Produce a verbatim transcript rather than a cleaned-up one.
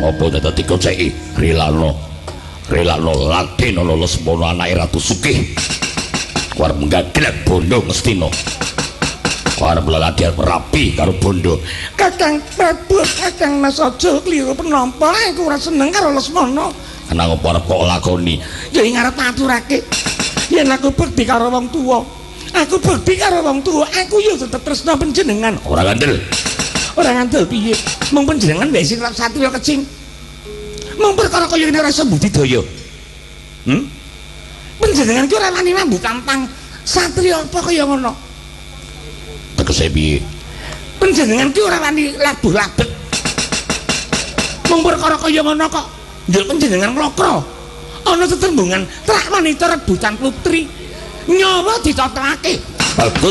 apa dadi koceki Rilano Rilano Ladena Lesmana anake Ratu Sukih kuwi menggaglek bondo Ngastina kuwi mleladian rapi karo bondo Kakang Prabu Kakang Mas aja kliru penampa aku ora seneng karo Lesmana nang apa arep kok lakoni ya ngarep aturake yen aku bekti karo wong tuwa aku bekti karo wong tuwa aku ya tetep tresna panjenengan ora ngandel ora ngandel piye mung panjenengan wae sing satriya kecing mung perkara kaya ngene ora iso budidaya hm panjenengan ki ora wani mambu kampang satriya apa kaya ngono tegese piye panjenengan ki ora wani labuh labet mung perkara kaya ngono kok njuk panjenengan mlokro ana tetembungan trak wanita rebutan putri nyawa ditotake